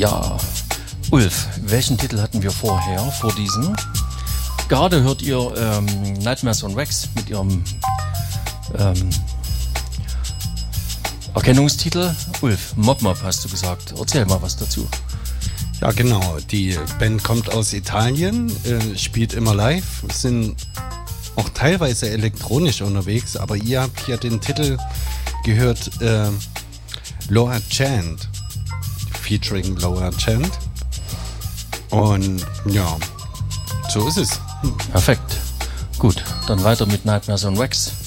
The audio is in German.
Ja, Ulf, welchen Titel hatten wir vorher, vor diesem? Gerade hört ihr Nightmares on Wax mit ihrem Erkennungstitel. Ulf, Mob Mob hast du gesagt. Erzähl mal was dazu. Ja, genau. Die Band kommt aus Italien, spielt immer live, sind auch teilweise elektronisch unterwegs, aber ihr habt ja den Titel gehört, Lower Chant, featuring Lower Chant. Und ja, so ist es. Perfekt. Gut, dann weiter mit Nightmares on Wax.